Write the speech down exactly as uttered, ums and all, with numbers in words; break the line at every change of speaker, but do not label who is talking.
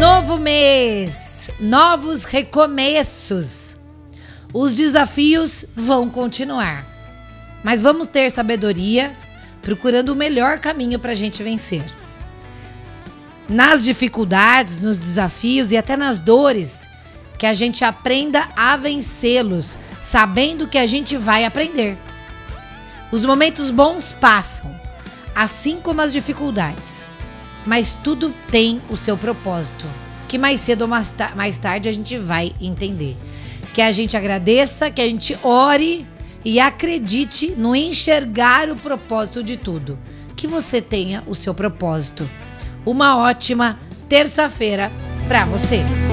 Novo mês, novos recomeços. Os desafios vão continuar, mas vamos ter sabedoria, procurando o melhor caminho para a gente vencer. Nas dificuldades, nos desafios e até nas dores, que a gente aprenda a vencê-los, sabendo que a gente vai aprender. Os momentos bons passam, assim como as dificuldades, mas tudo tem o seu propósito, que mais cedo ou mais, ta- mais tarde a gente vai entender. Que a gente agradeça, que a gente ore e acredite no enxergar o propósito de tudo. Que você tenha o seu propósito. Uma ótima terça-feira para você.